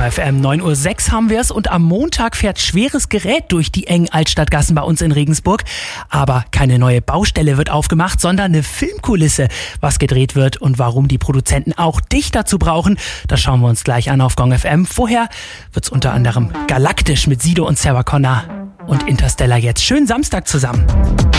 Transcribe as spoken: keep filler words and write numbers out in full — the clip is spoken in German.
F M. neun Uhr sechs haben wir es und am Montag fährt schweres Gerät durch die engen Altstadtgassen bei uns in Regensburg. Aber keine neue Baustelle wird aufgemacht, sondern eine Filmkulisse. Was gedreht wird und warum die Produzenten auch dich dazu brauchen, das schauen wir uns gleich an auf Gong F M. Vorher wird's unter anderem galaktisch mit Sido und Sarah Connor und Interstellar jetzt. Schönen Samstag zusammen.